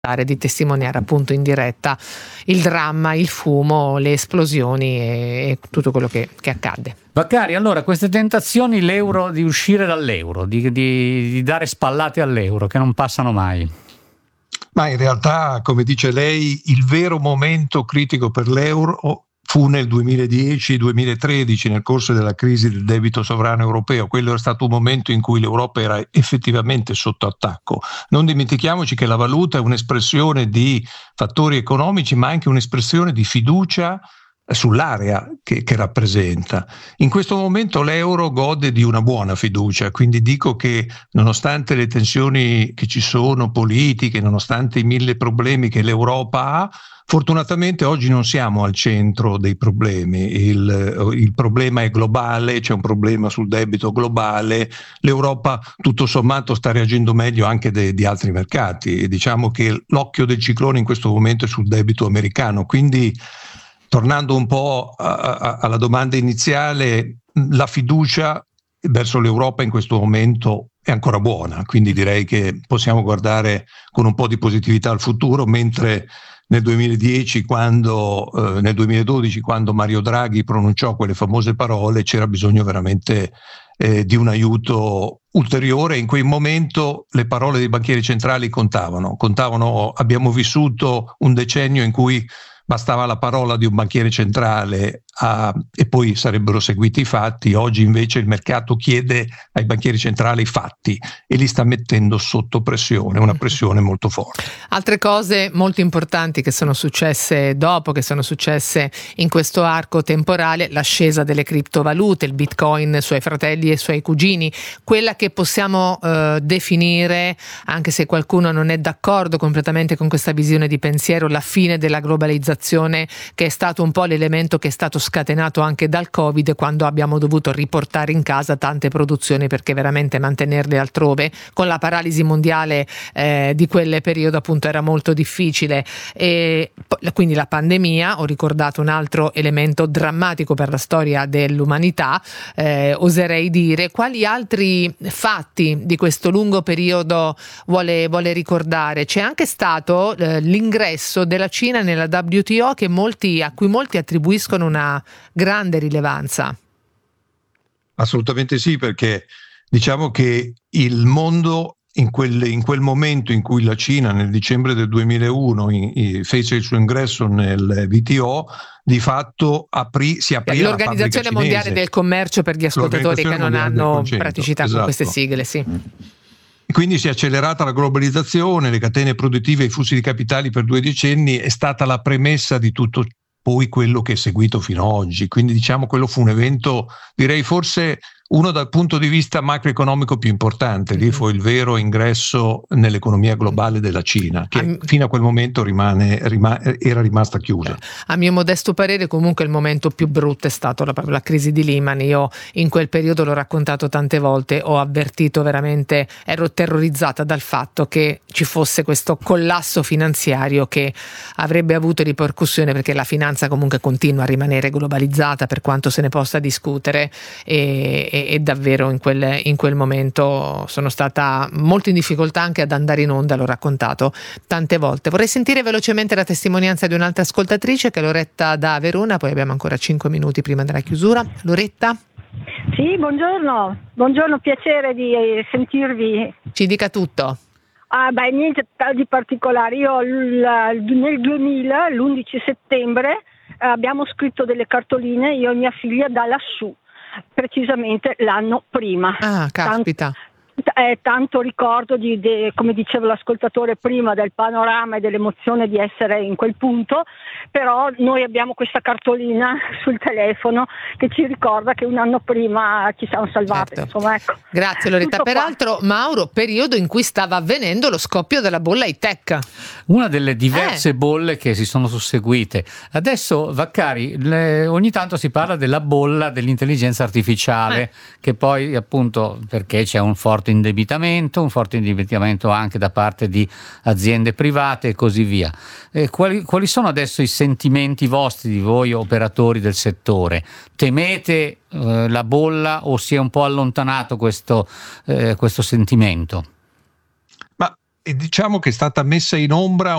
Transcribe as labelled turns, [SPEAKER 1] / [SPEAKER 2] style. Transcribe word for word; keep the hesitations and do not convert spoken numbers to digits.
[SPEAKER 1] di testimoniare appunto in diretta il dramma, il fumo, le esplosioni e tutto quello che, che accadde.
[SPEAKER 2] Vaccari, allora queste tentazioni l'euro, di uscire dall'euro, di, di, di dare spallate all'euro che non passano mai.
[SPEAKER 3] Ma in realtà, come dice lei, il vero momento critico per l'euro fu nel duemiladieci duemilatredici, nel corso della crisi del debito sovrano europeo. Quello è stato un momento in cui l'Europa era effettivamente sotto attacco. Non dimentichiamoci che la valuta è un'espressione di fattori economici, ma anche un'espressione di fiducia sull'area che, che rappresenta. In questo momento l'euro gode di una buona fiducia, quindi dico che nonostante le tensioni che ci sono politiche, nonostante i mille problemi che l'Europa ha, fortunatamente oggi non siamo al centro dei problemi. Il, il problema è globale, c'è un problema sul debito globale, l'Europa tutto sommato sta reagendo meglio anche de, di altri mercati e diciamo che l'occhio del ciclone in questo momento è sul debito americano, quindi tornando un po' a, a, alla domanda iniziale, la fiducia verso l'Europa in questo momento è ancora buona, quindi direi che possiamo guardare con un po' di positività al futuro, mentre nel duemiladieci, quando, eh, nel duemiladodici, quando Mario Draghi pronunciò quelle famose parole, c'era bisogno veramente eh, di un aiuto ulteriore. In quel momento le parole dei banchieri centrali contavano, contavano. Abbiamo vissuto un decennio in cui bastava la parola di un banchiere centrale a, e poi sarebbero seguiti i fatti. Oggi invece il mercato chiede ai banchieri centrali i fatti e li sta mettendo sotto pressione, una pressione molto forte.
[SPEAKER 1] Altre cose molto importanti che sono successe dopo, che sono successe in questo arco temporale: l'ascesa delle criptovalute, il Bitcoin, suoi fratelli e suoi cugini, quella che possiamo eh, definire, anche se qualcuno non è d'accordo completamente con questa visione di pensiero, la fine della globalizzazione, che è stato un po' l'elemento che è stato scatenato anche dal Covid, quando abbiamo dovuto riportare in casa tante produzioni perché veramente mantenerle altrove con la paralisi mondiale eh, di quel periodo appunto era molto difficile. E quindi la pandemia, ho ricordato un altro elemento drammatico per la storia dell'umanità, eh, oserei dire. Quali altri fatti di questo lungo periodo vuole, vuole ricordare? C'è anche stato eh, l'ingresso della Cina nella W T O, che molti, a cui molti attribuiscono una grande rilevanza.
[SPEAKER 3] Assolutamente sì, perché diciamo che il mondo in quel, in quel momento in cui la Cina nel dicembre del duemilauno in, in, fece il suo ingresso nel W T O, di fatto aprì, si aprì
[SPEAKER 1] l'Organizzazione Mondiale del Commercio, per gli ascoltatori che non hanno praticità esatto. con queste sigle, sì.
[SPEAKER 3] Quindi si è accelerata la globalizzazione, le catene produttive e i flussi di capitali per due decenni, è stata la premessa di tutto poi quello che è seguito fino ad oggi. Quindi diciamo quello fu un evento, direi forse uno dal punto di vista macroeconomico più importante. Lì fu il vero ingresso nell'economia globale della Cina, che a, fino a quel momento rimane, rimane, era rimasta chiusa.
[SPEAKER 1] A mio modesto parere comunque il momento più brutto è stato la, la crisi di Lehman. Io in quel periodo, l'ho raccontato tante volte, ho avvertito veramente, ero terrorizzata dal fatto che ci fosse questo collasso finanziario che avrebbe avuto ripercussione, perché la finanza comunque continua a rimanere globalizzata per quanto se ne possa discutere, e, e e davvero in quel, in quel momento sono stata molto in difficoltà anche ad andare in onda, l'ho raccontato tante volte. Vorrei sentire velocemente la testimonianza di un'altra ascoltatrice, che è Loretta da Verona, poi abbiamo ancora cinque minuti prima della chiusura. Loretta?
[SPEAKER 4] Sì, buongiorno, buongiorno, piacere di sentirvi.
[SPEAKER 1] Ci dica tutto.
[SPEAKER 4] Ah, beh, niente di particolare. Io nel duemila, l'undici settembre, abbiamo scritto delle cartoline, io e mia figlia, da lassù, precisamente l'anno prima.
[SPEAKER 1] Ah, caspita.
[SPEAKER 4] Tant- eh, tanto ricordo di, de, come diceva l'ascoltatore prima, del panorama e dell'emozione di essere in quel punto, però noi abbiamo questa cartolina sul telefono che ci ricorda che un anno prima ci siamo salvate.
[SPEAKER 1] Certo.
[SPEAKER 4] Insomma, ecco.
[SPEAKER 1] Grazie Loretta.
[SPEAKER 4] Tutto
[SPEAKER 1] Peraltro, qua. Mauro, periodo in cui stava avvenendo lo scoppio della bolla high-tech.
[SPEAKER 2] Una delle diverse
[SPEAKER 1] eh.
[SPEAKER 2] bolle che si sono susseguite. Adesso, Vaccari, le, ogni tanto si parla della bolla dell'intelligenza artificiale, eh. che poi appunto, perché c'è un forte indebitamento, un forte indebitamento anche da parte di aziende private e così via. Eh, quali, quali sono adesso i sentimenti vostri, di voi operatori del settore? Temete eh, la bolla o si è un po' allontanato questo, eh, questo sentimento?
[SPEAKER 3] Ma e diciamo che è stata messa in ombra